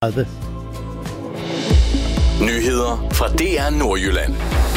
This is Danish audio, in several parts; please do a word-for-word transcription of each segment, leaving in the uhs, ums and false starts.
Nyheder fra D R Nordjylland.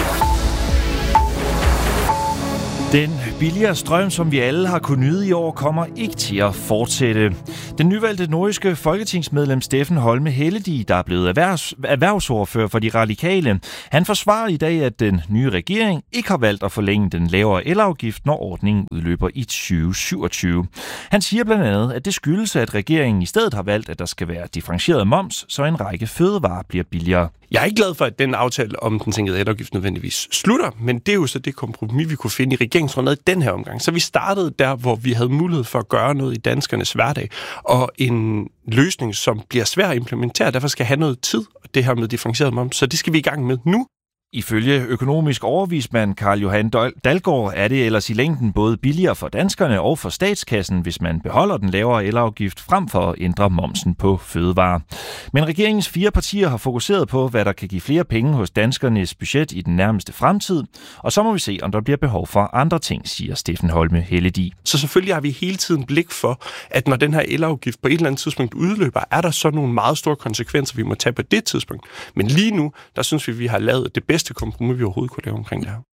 Den billigere strøm, som vi alle har kunnet nyde i år, kommer ikke til at fortsætte. Den nyvalgte nordjyske folketingsmedlem Steffen Holme Helledige, der er blevet erhvervs- erhvervsordfører for De Radikale, han forsvarer i dag, at den nye regering ikke har valgt at forlænge den lavere elafgift, når ordningen udløber i tyve syvogtyve. Han siger blandt andet, at det skyldes, at regeringen i stedet har valgt, at der skal være differentieret moms, så en række fødevarer bliver billigere. Jeg er ikke glad for, at den aftale om den sænkede elafgift nødvendigvis slutter, men det er jo så det kompromis, vi kunne finde i regeringsgrundlaget i den her omgang. Så vi startede der, hvor vi havde mulighed for at gøre noget i danskernes hverdag, og en løsning, som bliver svær at implementere, derfor skal have noget tid, det her med differentieret moms, så det skal vi i gang med nu. Ifølge økonomisk overvismand Carl Johan Dalgaard er det ellers i længden både billigere for danskerne og for statskassen, hvis man beholder den lavere elafgift frem for at ændre momsen på fødevarer. Men regeringens fire partier har fokuseret på, hvad der kan give flere penge hos danskernes budget i den nærmeste fremtid, og så må vi se, om der bliver behov for andre ting, siger Steffen Holme Helledige. Så selvfølgelig har vi hele tiden blik for, at når den her elafgift på et eller andet tidspunkt udløber, er der så nogle meget store konsekvenser, vi må tage på det tidspunkt. Men lige nu, der synes vi, vi har lavet det bedste kompromis, vi overhovedet kunne lave omkring det her.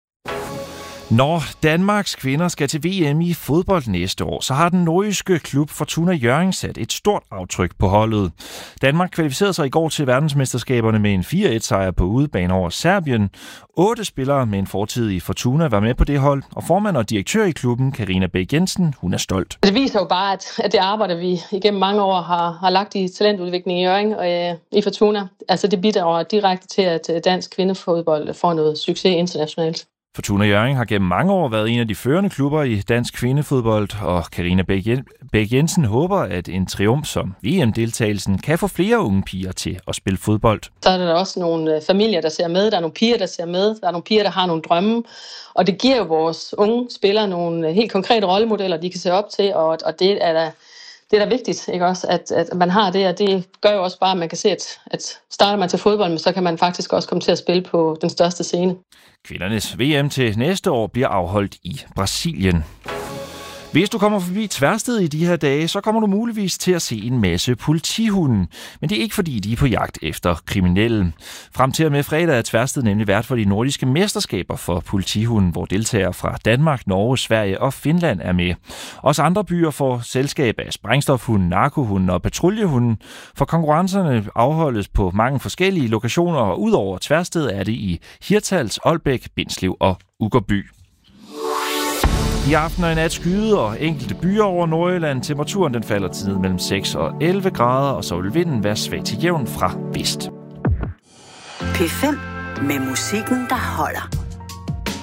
Når Danmarks kvinder skal til V M i fodbold næste år, så har den nordjyske klub Fortuna Hjørring sat et stort aftryk på holdet. Danmark kvalificerede sig i går til verdensmesterskaberne med en fire et sejr på udebane over Serbien. Otte spillere med en fortid i Fortuna var med på det hold, og formand og direktør i klubben, Karina Bæk Jensen, hun er stolt. Det viser jo bare, at, at det arbejde, vi igennem mange år har, har lagt i talentudvikling i Hjørring og øh, i Fortuna, altså det bidrager direkte til, at dansk kvindefodbold får noget succes internationalt. Fortuna Hjørring har gennem mange år været en af de førende klubber i dansk kvindefodbold, og Karina Bæk Jensen håber, at en triumf som V M-deltagelsen kan få flere unge piger til at spille fodbold. Så er der også nogle familier, der ser med, der er nogle piger, der ser med, der er nogle piger, der har nogle drømme, og det giver jo vores unge spillere nogle helt konkrete rollemodeller, de kan se op til, og, og det er da Det er da vigtigt, ikke også, at, at man har det, og det gør jo også bare, at man kan se, at, at starter man til fodbold, så kan man faktisk også komme til at spille på den største scene. Kvindernes V M til næste år bliver afholdt i Brasilien. Hvis du kommer forbi Tversted i de her dage, så kommer du muligvis til at se en masse politihunde. Men det er ikke fordi, de er på jagt efter kriminelle. Frem til og med fredag er Tversted nemlig vært for de nordiske mesterskaber for politihunden, hvor deltagere fra Danmark, Norge, Sverige og Finland er med. Også andre byer får selskab af sprængstofhunden, narkohunden og patruljehunden, for konkurrencerne afholdes på mange forskellige lokationer, og udover Tversted er det i Hirtshals, Aalbæk, Bindslev og Uggerby. I aften og i nat skyde og enkelte byer over Nordjylland. Temperaturen den falder til ned mellem seks og elleve grader, og så vil vinden være svag til jævn fra vest. P fem med musikken, der holder.